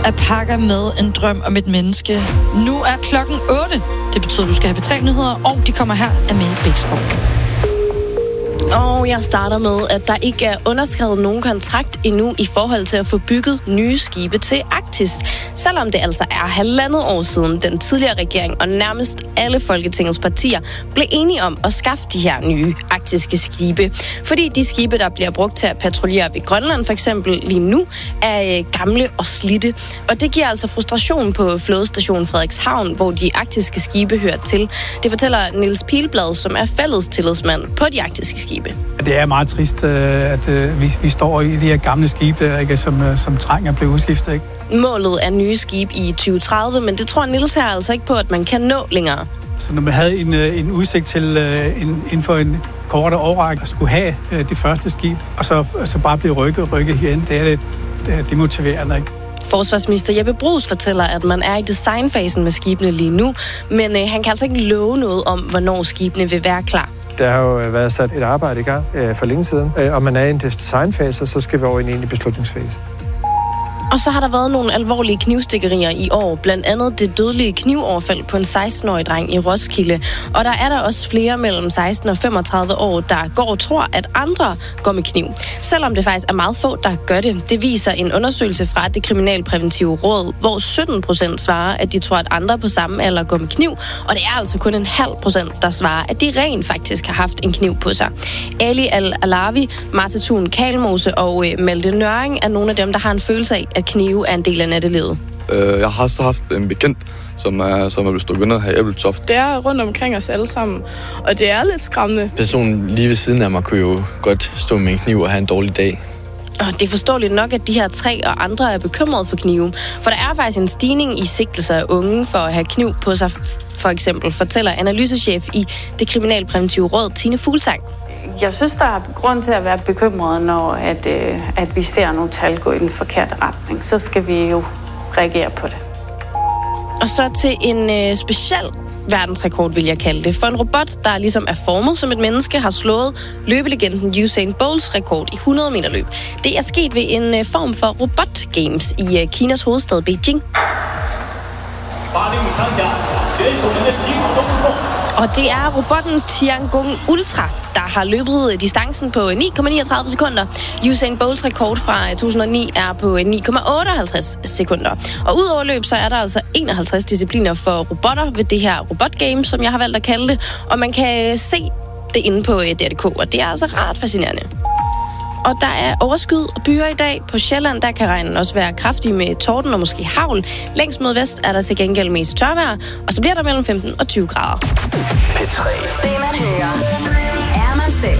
Alpaca med en drøm om et menneske. Nu er klokken 8. Det betyder, at du skal have P3-nyheder, og de kommer her af Mette Bæksgaard. Og jeg starter med, at der ikke er underskrevet nogen kontrakt endnu i forhold til at få bygget nye skibe til Arktis. Selvom det altså er 1,5 år siden den tidligere regering og nærmest alle Folketingets partier blev enige om at skaffe de her nye arktiske skibe. Fordi de skibe, der bliver brugt til at patruljere ved Grønland for eksempel lige nu, er gamle og slidte. Og det giver altså frustration på flådestationen Frederikshavn, hvor de arktiske skibe hører til. Det fortæller Niels Pilblad, som er fælles tillidsmand på de arktiske skibe. Det er meget trist, at vi står i de her gamle skibe, ikke, som trænger at blive udskiftet. Ikke? Målet er nye skibe i 2030, men det tror Niels her altså ikke på, at man kan nå længere. Så når man havde en udsigt til inden for en kortere årrække at skulle have det første skib, og så bare blive rykket igen, det er demotiverende. Ikke? Forsvarsminister Jeppe Bruus fortæller, at man er i designfasen med skibene lige nu, men han kan altså ikke love noget om, hvornår skibene vil være klar. Der har jo været sat et arbejde i gang for længe siden, og man er i en designfase, så skal vi over i en egentlig beslutningsfase. Og så har der været nogle alvorlige knivstikkerier i år, blandt andet det dødelige knivoverfald på en 16-årig dreng i Roskilde. Og der er der også flere mellem 16 og 35 år, der går og tror, at andre går med kniv. Selvom det faktisk er meget få, der gør det. Det viser en undersøgelse fra det kriminalpræventive råd, hvor 17% svarer, at de tror, at andre på samme alder går med kniv. Og det er altså kun 0,5%, der svarer, at de rent faktisk har haft en kniv på sig. Ali Al-Alawi, Martha Thun Kalmose og Malte Nøring er nogle af dem, der har en følelse af, at knive er en del af nattelivet. Jeg har så haft en bekendt, som er blevet stukket ned her i Ebeltoft. Det er rundt omkring os alle sammen, og det er lidt skræmmende. Personen lige ved siden af mig kunne jo godt stå med en kniv og have en dårlig dag. Og det er forståeligt nok, at de her 3 og andre er bekymrede for knive. For der er faktisk en stigning i sigtelser af unge for at have kniv på sig, for eksempel, fortæller analysechef i det kriminalpræventive råd, Tine Fuglsang. Jeg synes, der er grund til at være bekymret, når at vi ser nogle tal gå i den forkerte retning. Så skal vi jo reagere på det. Og så til en speciel verdensrekord, vil jeg kalde det. For en robot, der ligesom er formet som et menneske, har slået løbelegenden Usain Bolts rekord i 100 meter løb. Det er sket ved en form for robotgames i Kinas hovedstad Beijing. Og det er robotten Tiangong Ultra, der har løbet distancen på 9,39 sekunder. Usain Bolts rekord fra 2009 er på 9,58 sekunder. Og udover løb, så er der altså 51 discipliner for robotter ved det her robotgame, som jeg har valgt at kalde det. Og man kan se det inde på DR.dk, og det er altså ret fascinerende. Og der er overskyet og byer i dag. På Sjælland, der kan regnen også være kraftig med torden og måske hagl. Længst mod vest er der til gengæld mest tørvejr, og så bliver der mellem 15 og 20 grader. P3. Det man hører.